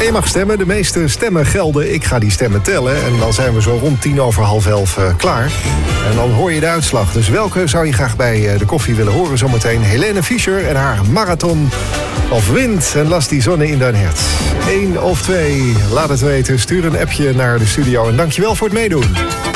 je mag stemmen. De meeste stemmen gelden. Ik ga die stemmen tellen. En dan zijn we zo rond 11:10 klaar. En dan hoor je de uitslag. Dus welke zou je graag bij de koffie willen horen zometeen? Helene Fischer en haar marathon of wind en las die zonne in dein herz. 1 of 2, laat het weten. Stuur een appje naar de studio. En dankjewel voor het meedoen.